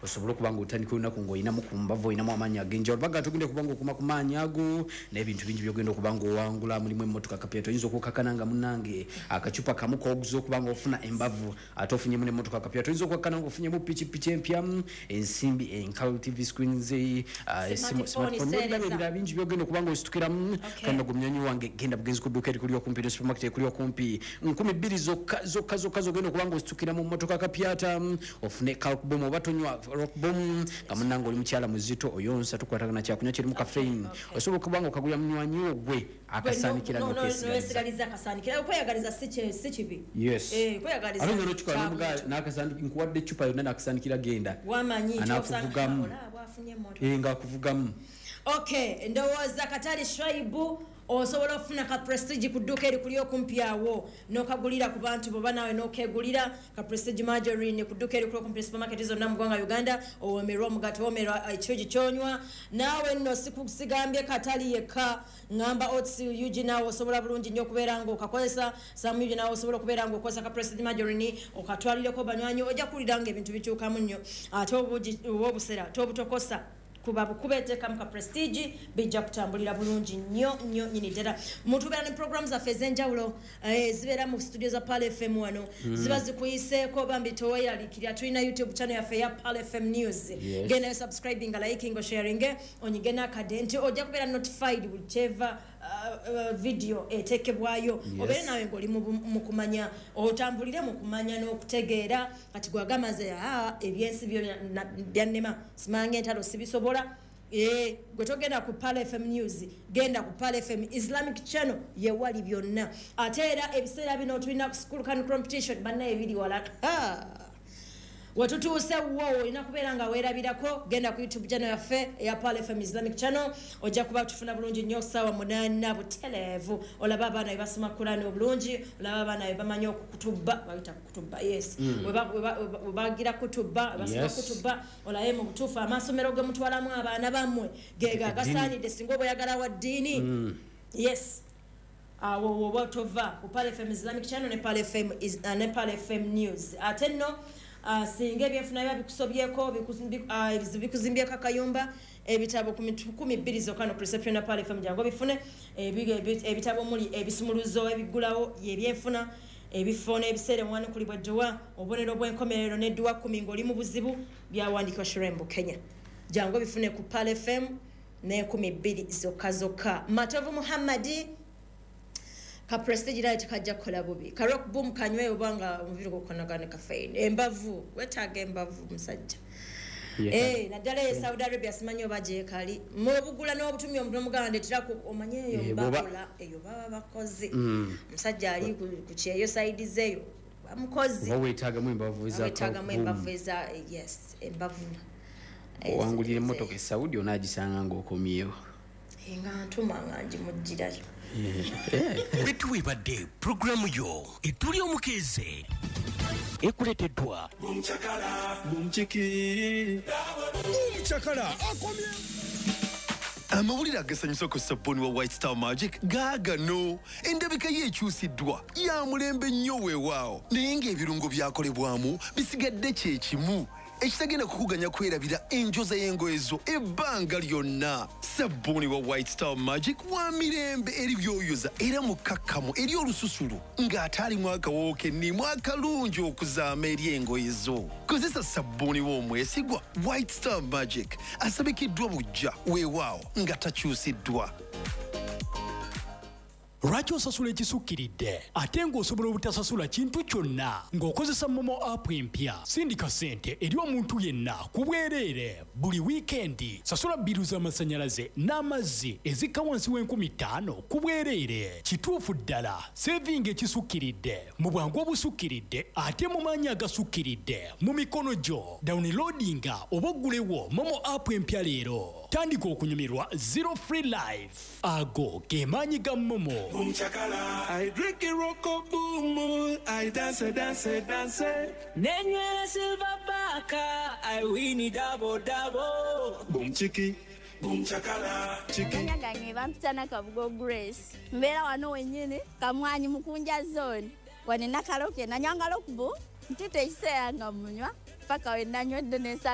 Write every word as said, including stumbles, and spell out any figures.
osobola kubanga otandika olunaku ng'olina mu kumbavu olinamu amaanyi ag'enjawulo baga tugende kubanga okuma ku maanyi ago n'ebintu bingi byogenda okubanga owangula mulimu emmotoka kapya toyinza okukakkana nga munnange akacupa kamu koguza okubanga ofuna embavu ate ofunyemu n'emmotoka kapya toyinza okukakkana nga ofunyemu pikipiki empya ensimbi enkalu tv screens smartphone ebirala bingi byogenda okubanga ositukiramu kandi nagumnyonyi wange genda bugenzi ku dduuka erikuli okumpi ne supermarket erikuli okumpi nkumi bbiri zokka zokka zokka zogenda okubanga ositukira mu mmotoka kapyata ofune kalkbom oba tonywa rockbom nga munnange oli mukyala muzito oyonsa tukwatagana kyakunywa kirimu kafein osobola okubanga okagulya munywanyi ogwe akasaanikira nokesigaliza akasaanikira okweyagaliza si kibi yes kweyagaliza alongera okikola n'omuga n'akasaanikira nkuwadde eccupa yonna n'akasaanikira genda wamanyi anaakuvugamu ng'akuvugamu okay ndowooza Katali Shaibu osobola okufuna ka prestige ku dduuka erikuli okumpi awo n'okagulira ku bantu boba nawe n'okegulira ka prestige margarine ku dduuka erikuli okumpi supermarket zonna mu ggwanga Uganda owomerwa omugaati owomerwa ekyogi kyonywa naawe nno sisigambye Katali yekka ngamba otsi yugi nawe osobola bulungi nnyo okubeera ng'okakozesa samu yugi nawe osobola okubeera ng'okozesa ka prestige margarine okatwalireko banywanyi ojja kuwulira ng'ebintu bikyukamu nnyo ate obubusera ate obutokosa kuba kubeteka muka prestige bijja kutambulira bulungi nnyo nnyo nyini ddala mutubera ne programs za fezenjawulo eh, zibera mu studio za Pal F M wano mm. ziba zikuyiseeko bambi toyalikira tulina YouTube channel yaffe ya Pal F M News yes. genda subscribing liking sharing onyigena kadenti ojja kubeera notified whichever uh, uh, video etekebwayo yes. obere nawe ngoli mu kumanya otambulire mu kumanya n'okutegeera kati gwagamaze ah ebyensi byo byannema simange entalo sibisobola eh gwe togenda ku Pal F M News genda ku Pal F M Islamic channel ye wali byonna ate era ebiseera bino tulina ku school can competition banna ebiri wala ha watutuuse wo ina kubeera nga weerabirako genda ku YouTube channel yaffe ya Pal F M Islamic channel ojja kuba tufuna bulungi nnyo sawa munana butelevu olaba abaana ebasoma Qur'an obulungi olaba abaana ebamanyi okukutuba bayita kutuba yes webagira kutuba basoma kutuba olaye mu butuufu amasomero ge mutwalamu abaana bammwe gega gasaanidde singa oboyagala wa ddiini yes awo woba tova ku Pal F M Islamic channel ne Pal F M is ne Pal F M News ate nno Uh, singe byefuna biba bikusobyeko bikuzimbyeko uh, akayumba ebitabo kumi bbiri zokano perception na Pal F M jango bifune ebitabo muli ebisumuluzo ebigulawo yebyefuna ebifone ebisere mwana kuli bwadwa obonero bw'enkomerero ne dwa kumi ngoli mu buzibu byawandikwa Shirembo Kenya jango bifune ku Pal F M ne kumi bbiri zokazoka Matovu Muhammadi ka prestige right kajja kola bubi ka rock boom kanywe obanga umviro kokonagane caffeine embavu wetaga embavu musajja yeah. eh nadala ya Saudi Arabia simanyo baje kali mu bugula no butumye omuntu omuganda tirako omanyeyo yeah, mbakola eyo baba bakozi mm. musajja ali ku kyeyo side zeyo bamukozi bo wetaga mu embavu za wetaga mu embavu za yes embavu wangulire moto ke Saudi onagisanga ngokomyeyo inga ntuma nganje mujira Betuwe badde programu yo etuli omukeze ekuleteddwa Bumchakala Bumchiki Bumchakala akomye amawulire agasanyusa ku sabuni wa White Star Magic gaagano endabika yeekyusiddwa ya mulembe nnyo weewaawo naye ng'ebirungo byakolebwamu bisigadde kye kimu ekitagenda kukuganya kwerabira enjoza y'engoye zo ebbanga lyonna sabuni wa White Star Magic wa mirembe eri byoyoza era mukakkamu eri olususulu ng'ate alimu akawoowo kennimu akalungi okuzaama eri engoye zo kozesa sabuni w'omwesigwa White Star Magic asabikiddwa bujja weewaawo nga takyusiddwa. Lwaki osasula ekisukkiridde ate ng'osobola obutasasula kintu kyonna ng'okozesa Momo app empya sindika ssente eri omuntu yenna ku bwereere buli wiikendi sasula bbiru z'amasannyalaze n'amazzi ezikka wansi w'enkumi ttaano ku bwereere kituufu ddala sevinga ekisukkiridde mu bwangu obusukkiridde ate mu maanyi agasukkiridde mu mikono gyo downloadinga oba oggulewo Momo app empya leero tandika okunyumirwa zero free life ago ge maanyi ga Momo. Bumchakala I drink a rocko boom I dance dance dance Nenywe silver baka I win double double Bumchiki Bumchakala chiki Nyaganye bampitana Kabugo Grace mbera wano wenyene kamwanyi mukunja zone wane nakaloke na nyangalo kubu ntite isea ngamunywa paka we nanyo donesa